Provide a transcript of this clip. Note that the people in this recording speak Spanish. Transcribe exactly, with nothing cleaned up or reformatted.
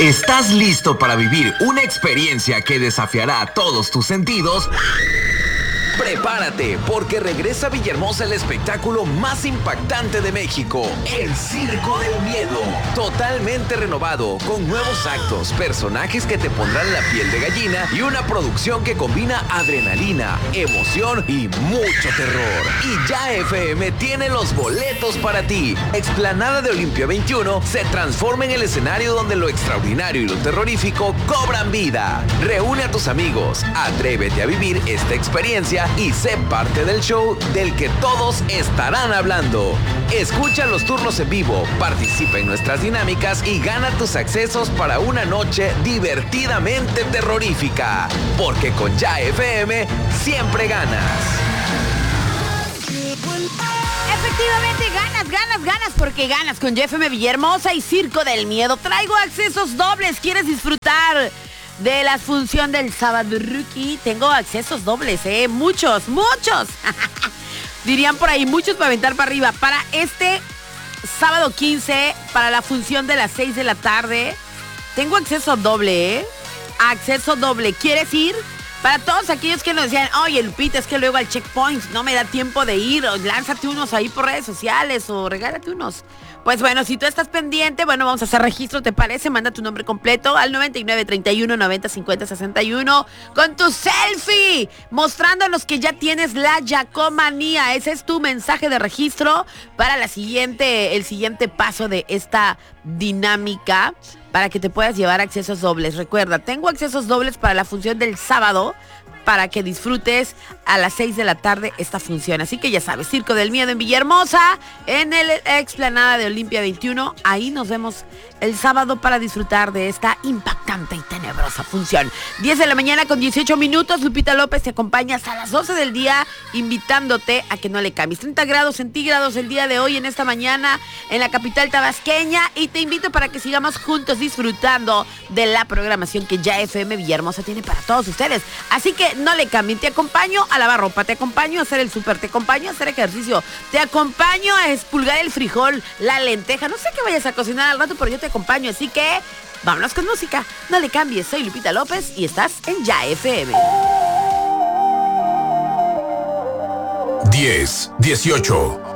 ¿Estás listo para vivir una experiencia que desafiará todos tus sentidos? Prepárate, porque regresa a Villahermosa el espectáculo más impactante de México, el Circo del Miedo. Totalmente renovado, con nuevos actos, personajes que te pondrán la piel de gallina y una producción que combina adrenalina, emoción y mucho terror. Y Ya F M tiene los boletos para ti. Explanada de Olimpia veintiuno se transforma en el escenario donde lo extraordinario y lo terrorífico cobran vida. Reúne a tus amigos, atrévete a vivir esta experiencia y sé parte del show del que todos estarán hablando. Escucha los turnos en vivo, participa en nuestras dinámicas y gana tus accesos para una noche divertidamente terrorífica. Porque con Ya F M siempre ganas. Efectivamente, ganas, ganas, ganas, porque ganas con Ya F M Villahermosa y Circo del Miedo. Traigo accesos dobles. ¿Quieres disfrutar de la función del sábado, Rookie? Tengo accesos dobles, ¿eh? Muchos, muchos. Dirían por ahí, muchos para aventar para arriba. Para este sábado quince, para la función de las seis de la tarde, tengo acceso doble, ¿eh? Acceso doble. ¿Quieres ir? Para todos aquellos que nos decían, oye, Lupita, es que luego al checkpoint no me da tiempo de ir, o lánzate unos ahí por redes sociales, o regálate unos. Pues bueno, si tú estás pendiente, bueno, vamos a hacer registro, ¿te parece? Manda tu nombre completo al noventa y nueve, treinta y uno, noventa, cincuenta, sesenta y uno con tu selfie, mostrándonos que ya tienes la Yacomanía. Ese es tu mensaje de registro para la siguiente, el siguiente paso de esta dinámica, para que te puedas llevar accesos dobles. Recuerda, tengo accesos dobles para la función del sábado, para que disfrutes a las seis de la tarde esta función. Así que ya sabes, Circo del Miedo en Villahermosa, en el explanada de Olimpia veintiuno. Ahí nos vemos el sábado para disfrutar de esta impactante y tenebrosa función. diez de la mañana con dieciocho minutos. Lupita López te acompaña hasta las doce del día, invitándote a que no le cambies. treinta grados centígrados el día de hoy, en esta mañana, en la capital tabasqueña. Y te invito para que sigamos juntos disfrutando de la programación que Ya F M Villahermosa tiene para todos ustedes. Así que no le cambien. Te acompaño a lavar ropa, te acompaño a hacer el súper, te acompaño a hacer ejercicio, te acompaño a expulgar el frijol, la lenteja. No sé qué vayas a cocinar al rato, pero yo te acompaño. Así que vámonos con música. No le cambies. Soy Lupita López y estás en Ya F M. diez, dieciocho.